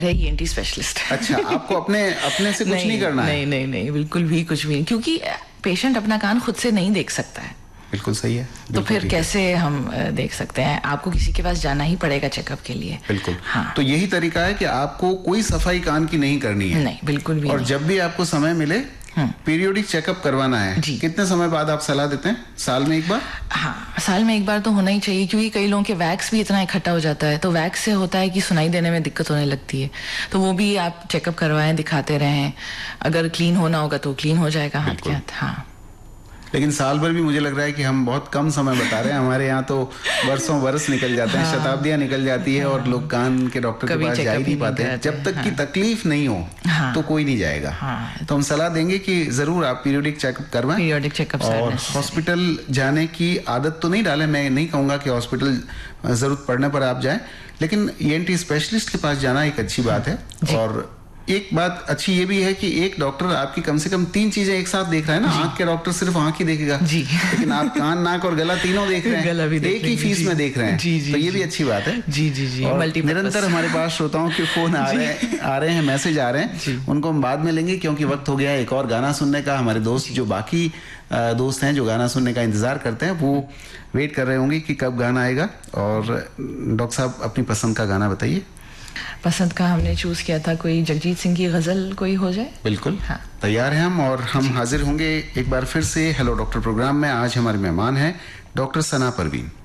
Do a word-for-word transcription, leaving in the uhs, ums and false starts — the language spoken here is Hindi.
है ईएनटी स्पेशलिस्ट। अच्छा, आपको अपने अपने से कुछ नहीं, नहीं करना नहीं, है? नहीं नहीं नहीं बिल्कुल भी कुछ भी नहीं, क्योंकि पेशेंट अपना कान खुद से नहीं देख सकता है। बिल्कुल सही है। तो फिर कैसे हम देख सकते हैं? आपको किसी के पास जाना ही पड़ेगा चेकअप के लिए। बिल्कुल। हाँ, तो यही तरीका है कि आपको कोई सफाई कान की नहीं करनी है। नहीं, बिल्कुल भी और नहीं। जब भी आपको समय मिले पीरियोडिक चेकअप करवाना है। जी। कितने समय बाद आप सलाह देते हैं? साल में एक बार? हाँ, साल में एक बार तो होना ही चाहिए, क्योंकि कई लोगों के वैक्स भी इतना इकट्ठा हो जाता है, तो वैक्स से होता है कि सुनाई देने में दिक्कत होने लगती है। तो वो भी आप चेकअप करवाएं, दिखाते रहें। अगर क्लीन होना होगा तो क्लीन हो जाएगा हाथ के हाथ। हाँ, लेकिन साल भर भी मुझे लग रहा है कि हम बहुत कम समय बता रहे हैं। हमारे यहाँ तो वर्षों वर्ष निकल जाते हैं, हाँ, शताब्दियां निकल जाती है, हाँ, और लोग कान के डॉक्टर के पास जा ही नहीं पाते हैं। जब तक हाँ, की तकलीफ नहीं हो, हाँ, तो कोई नहीं जाएगा। हाँ, तो हम सलाह देंगे कि जरूर आप पीरियोडिक चेकअप करवाएं। पीरियोडिक चेकअप और हॉस्पिटल जाने की आदत तो नहीं डालें। मैं नहीं कहूँगा कि हॉस्पिटल जरूरत पड़ने पर आप जाएं, लेकिन ईएनटी स्पेशलिस्ट के पास जाना एक अच्छी बात है। और एक बात अच्छी ये भी है कि एक डॉक्टर आपकी कम से कम तीन चीजें एक साथ देख रहा है ना। आंख के डॉक्टर सिर्फ आंख ही देखेगा जी, लेकिन आप कान, नाक और गला तीनों देख रहे हैं, गला भी एक ही फीस में देख रहे हैं। जी, जी, तो ये भी अच्छी बात है। जी जी जी। और निरंतर हमारे पास श्रोताओं के फोन आ रहे हैं आ रहे हैं मैसेज आ रहे हैं, उनको हम बाद में लेंगे, क्योंकि वक्त हो गया है एक और गाना सुनने का। हमारे दोस्त जो बाकी दोस्त हैं जो गाना सुनने का इंतजार करते हैं, वो वेट कर रहे होंगे कि कब गाना आएगा। और डॉक्टर साहब, अपनी पसंद का गाना बताइए। पसंद का हमने चूज किया था कोई जगजीत सिंह की गजल कोई हो जाए। बिल्कुल, हाँ, तैयार हैं हम। और हम हाजिर होंगे एक बार फिर से हेलो डॉक्टर प्रोग्राम में। आज हमारे मेहमान हैं डॉक्टर सना परवीन।